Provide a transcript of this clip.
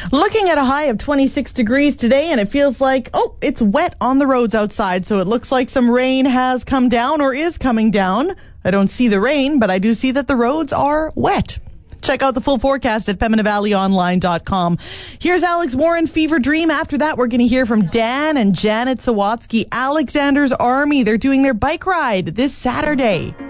Looking at a high of 26 degrees today, and it feels like, it's wet on the roads outside, so it looks like some rain has come down or is coming down. I don't see the rain, but I do see that the roads are wet. Check out the full forecast at PembinaValleyOnline.com. Here's Alex Warren, Fever Dream. After that, we're going to hear from Dan and Janet Sawatsky, Alexander's Army. They're doing their bike ride this Saturday.